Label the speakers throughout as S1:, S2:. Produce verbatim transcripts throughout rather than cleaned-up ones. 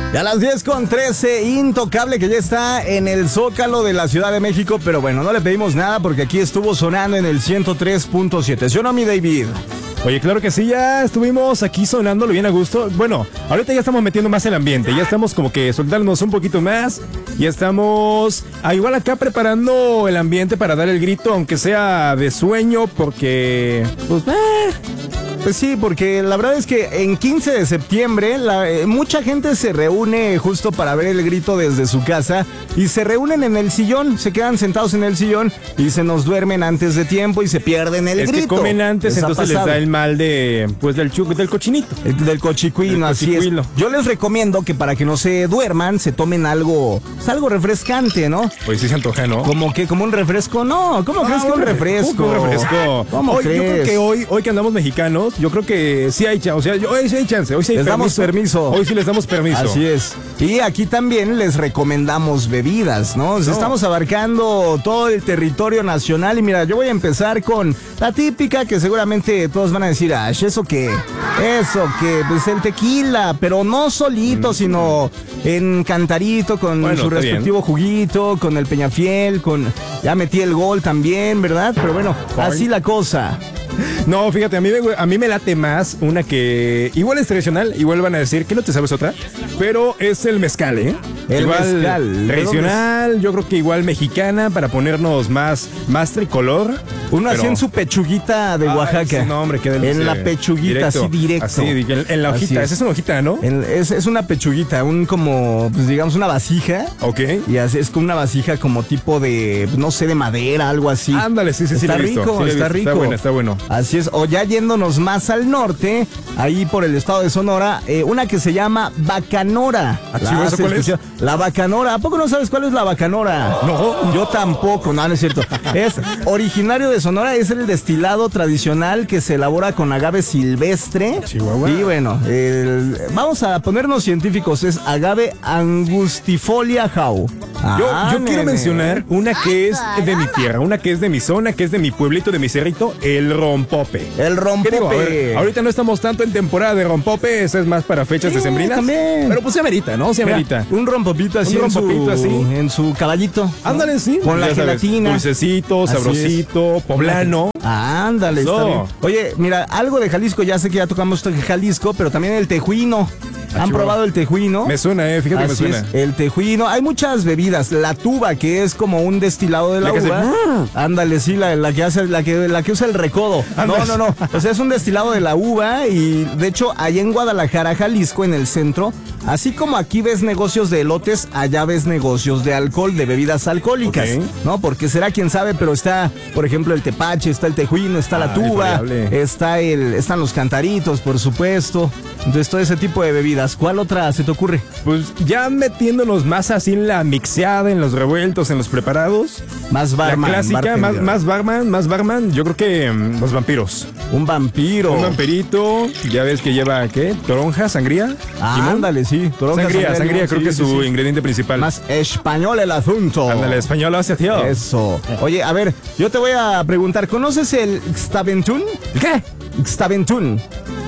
S1: Y a las diez con trece, Intocable, que ya está en el Zócalo de la Ciudad de México, pero bueno, no le pedimos nada porque aquí estuvo sonando en el ciento tres punto siete. ¿Sí o no, mi David?
S2: Oye, claro que sí, ya estuvimos aquí sonándolo bien a gusto. Bueno, ahorita ya estamos metiendo más el ambiente, ya estamos como que soltándonos un poquito más. Ya estamos, ah, igual acá preparando el ambiente para dar el grito, aunque sea de sueño, porque, pues, eh.
S1: Pues sí, porque la verdad es que en quince de septiembre la, eh, mucha gente se reúne justo para ver el grito desde su casa y se reúnen en el sillón, se quedan sentados en el sillón y se nos duermen antes de tiempo y se pierden el
S2: es
S1: grito.
S2: Es que comen antes, les entonces les da el mal de, pues del, chu, del cochinito.
S1: El, del cochicuino, así es. Yo les recomiendo que para que no se duerman, se tomen algo, pues algo refrescante, ¿no?
S2: Pues sí se antoja, ¿no?
S1: ¿Como que como un refresco? No, ¿cómo
S2: ah,
S1: crees que un refresco?
S2: Un refresco.
S1: ¿Cómo
S2: hoy,
S1: crees?
S2: Yo creo que hoy, hoy que andamos mexicanos, yo creo que sí hay chance, o sea, hoy sí hay chance, hoy sí hay
S1: les
S2: permiso.
S1: damos permiso.
S2: Hoy sí les damos permiso.
S1: Así es. Y aquí también les recomendamos bebidas, ¿no? no. Estamos abarcando todo el territorio nacional y mira, yo voy a empezar con la típica que seguramente todos van a decir, ah, ¿eso qué? Eso que, pues el tequila, pero no solito, mm. sino en cantarito, con bueno, su respectivo bien. juguito, con el Peñafiel, con, ya metí el gol también, ¿verdad? Pero bueno, Ay. así la cosa.
S2: No, fíjate, a mí, me, a mí me late más una que igual es tradicional, igual van a decir que no te sabes otra, pero es el mezcal, ¿eh?
S1: El
S2: igual
S1: mezcal.
S2: Tradicional, yo creo que igual mexicana para ponernos más, más tricolor.
S1: Uno pero... así en su pechuguita de Oaxaca.
S2: Ay, sí, no, hombre, qué delicia.
S1: En la pechuguita,
S2: directo,
S1: así directo.
S2: Así, en, en la hojita, esa es una hojita, ¿no?
S1: En, es, es una pechuguita, un como, pues digamos, una vasija.
S2: Ok.
S1: Y así es como una vasija como tipo de, no sé, de madera, algo así.
S2: Ándale, sí, sí, sí.
S1: Está rico,
S2: sí,
S1: está rico.
S2: Está bueno, está bueno.
S1: Así es, o ya yéndonos más al norte, ahí por el estado de Sonora, eh, una que se llama Bacanora.
S2: ¿La, ¿Eso cuál es?
S1: La Bacanora. ¿A poco no sabes cuál es la Bacanora?
S2: No.
S1: Yo tampoco, no, no es cierto. Es originario de Sonora, es el destilado tradicional que se elabora con agave silvestre.
S2: Chihuahua.
S1: Y bueno, el, vamos a ponernos científicos, es agave angustifolia jau.
S2: Ah, yo yo quiero mencionar una que es de mi tierra, una que es de mi zona, que es de mi pueblito, de mi cerrito, el rompope.
S1: El rompope.
S2: Digo, ver, ahorita no estamos tanto en temporada de rompope, eso es más para fechas
S1: sí,
S2: decembrinas.
S1: También.
S2: Pero pues se amerita, ¿no? Se amerita.
S1: Mira, un rompopito así, un rompopito en, su, así. en su caballito.
S2: Ándale, ¿no? sí.
S1: Con la gelatina.
S2: Sabes, dulcecito, sabrosito, poblano.
S1: Ah, ándale, so. está bien. Oye, mira, algo de Jalisco, ya sé que ya tocamos Jalisco, pero también el tejuino. ¿Han Chihuahua. probado el tejuino?
S2: Me suena, eh, fíjate
S1: Así
S2: que me suena.
S1: Es, el tejuino. Hay muchas bebidas. La tuba, que es como un destilado de la, la uva. Hace... Ándale, sí, la, la que hace, la que, la que usa el recodo. Andale. No, no, no. O sea, es un destilado de la uva y de hecho, allá en Guadalajara, Jalisco, en el centro, así como aquí ves negocios de elotes, allá ves negocios de alcohol, de bebidas alcohólicas. Okay. ¿No? Porque será quién sabe, pero está, por ejemplo, el tepache, está el tejuino, está la tuba, está el, están los cantaritos, por supuesto. Entonces, todo ese tipo de bebidas. ¿Cuál otra se te ocurre?
S2: Pues ya metiéndonos más así en la mixeada, en los revueltos, en los preparados.
S1: Más barman.
S2: La clásica, más, más barman, más barman. Yo creo que um, los vampiros.
S1: Un vampiro.
S2: Un vampirito. Ya ves que lleva, ¿qué? Toronja, sangría.
S1: Ah, ándale, sí.
S2: Toronja, sangría, sangría, sangría creo sí, que es sí, su sí. ingrediente principal.
S1: Más español el asunto.
S2: Ándale, español hacia tío.
S1: Eso. Oye, a ver, yo te voy a preguntar, ¿conoces el Xtaventún?
S2: ¿Qué?
S1: Xtaventún.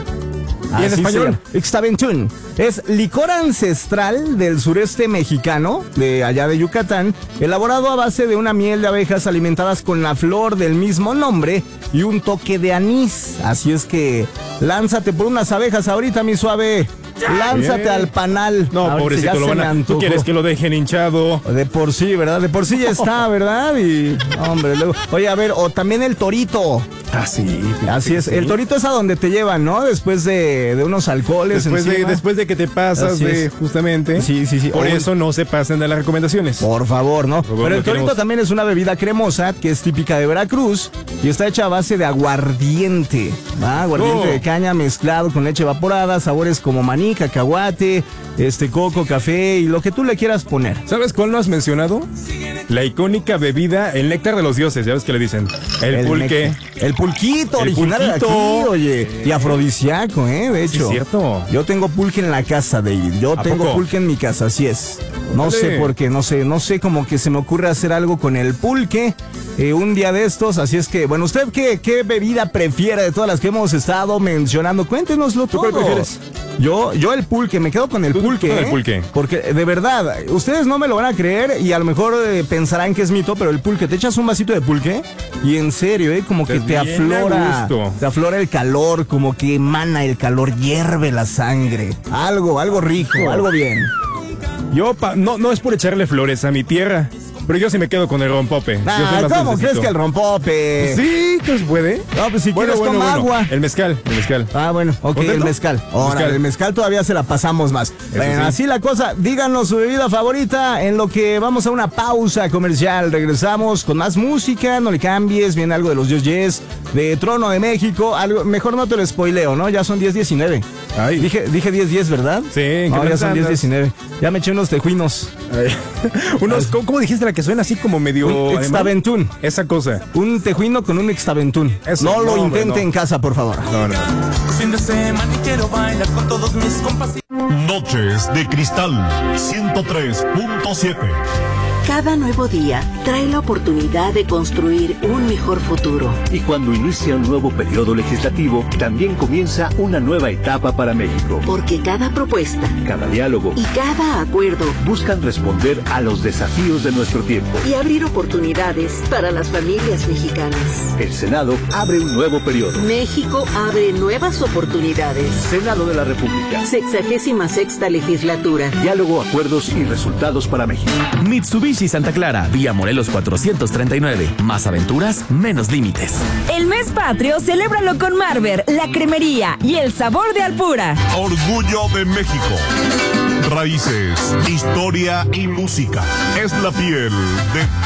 S2: ¿Y en español?
S1: Xtaventún. Es licor ancestral del sureste mexicano, de allá de Yucatán, elaborado a base de una miel de abejas alimentadas con la flor del mismo nombre y un toque de anís. Así es que lánzate por unas abejas ahorita, mi suave. Lánzate Bien. al panal.
S2: No, ahorita pobrecito, ya lo van a... Tú quieres que lo dejen hinchado.
S1: De por sí, ¿verdad? De por sí ya está, ¿verdad? Y, hombre, luego... Oye, a ver, o también el torito.
S2: Ah, sí.
S1: Así es. Sí. El torito es a donde te llevan, ¿no? Después de, de unos alcoholes
S2: después de, después de que te pasas Así de, es. justamente.
S1: Sí, sí, sí.
S2: Por Hoy... eso no se pasen de las recomendaciones.
S1: Por favor, ¿no?
S2: Por favor,
S1: Pero el torito
S2: queremos...
S1: también es una bebida cremosa que es típica de Veracruz y está hecha a base de aguardiente. ¿Va? Aguardiente oh. de caña mezclado con leche evaporada, sabores como maní, cacahuate, este coco, café y lo que tú le quieras poner.
S2: ¿Sabes cuál no has mencionado? La icónica bebida, el néctar de los dioses, ¿ya ves que le dicen? El, el pulque.
S1: Néctar. El pulquito,
S2: el
S1: original de aquí, oye. Y afrodisíaco, ¿eh? De hecho.
S2: Sí, es cierto.
S1: Yo tengo pulque en la casa, David. Yo tengo
S2: poco?
S1: pulque en mi casa, así es. No
S2: Dale.
S1: sé por qué, no sé, no sé, como que se me ocurre hacer algo con el pulque eh, un día de estos, así es que, bueno, ¿usted qué, qué bebida prefiere de todas las que hemos estado mencionando? Cuéntenoslo todo.
S2: ¿Tú cuál prefieres?
S1: Yo, yo el pulque, me quedo con el
S2: ¿Tú,
S1: pulque,
S2: tú con
S1: ¿eh?
S2: el pulque?
S1: Porque de verdad, ustedes no me lo van a creer y a lo mejor eh, pensarán que es mito, pero el pulque, te echas un vasito de pulque y en serio, ¿eh? Como que
S2: Te
S1: te
S2: viene a
S1: aflora,
S2: gusto.
S1: te aflora el calor, como que emana el calor, hierve la sangre. Algo, algo rico, algo bien.
S2: Yo, pa, no, no es por echarle flores a mi tierra, pero yo sí me quedo con el rompope.
S1: Ah, ¿cómo crees que el rompope?
S2: Sí, que se puede.
S1: No, pues si
S2: bueno,
S1: quieres
S2: bueno,
S1: toma
S2: bueno.
S1: agua.
S2: El mezcal, el mezcal.
S1: Ah, bueno, ok,
S2: ¿Contento?
S1: el mezcal. Ahora,
S2: Mezcal.
S1: el mezcal todavía se la pasamos más. Bueno,
S2: sí.
S1: así la cosa. Díganos su bebida favorita en lo que vamos a una pausa comercial. Regresamos con más música, no le cambies, viene algo de los Yes Yes, de Trono de México, algo, mejor no te lo spoileo, ¿no? Ya son diez diecinueve.
S2: Ay.
S1: Dije, dije diez diez, ¿verdad?
S2: Sí, ¿en qué
S1: no, ya
S2: plan
S1: son diez
S2: andas?
S1: diecinueve. Ya me eché unos tejuinos.
S2: Ay. Unos, ¿cómo, cómo dijiste la que suena así como medio
S1: Un
S2: alemán?
S1: extaventún.
S2: Esa cosa.
S1: Un tejuino con un extaventún.
S2: Eso,
S1: no lo
S2: no, hombre,
S1: intente
S2: no.
S1: en casa, por favor.
S2: No, no.
S3: Fin de semana y quiero bailar con todos mis compas.
S4: Noches de Cristal ciento tres punto siete.
S5: Cada nuevo día trae la oportunidad de construir un mejor futuro.
S6: Y cuando inicia un nuevo periodo legislativo, también comienza una nueva etapa para México.
S5: Porque cada propuesta
S6: Cada diálogo
S5: y cada acuerdo
S6: buscan responder a los desafíos de nuestro tiempo.
S5: y abrir oportunidades para las familias mexicanas.
S6: El Senado abre un nuevo periodo.
S5: México abre nuevas oportunidades.
S6: Senado de la República.
S5: Sexagésima sexta legislatura.
S6: Diálogo, acuerdos y resultados para México.
S7: Mitsubishi Santa Clara, vía Morelos cuatrocientos treinta y nueve. Más aventuras, menos límites.
S8: El mes patrio, celébralo con Marver, la cremería y el sabor de Alpura.
S4: Orgullo de México. Raíces, historia y música. Es la piel de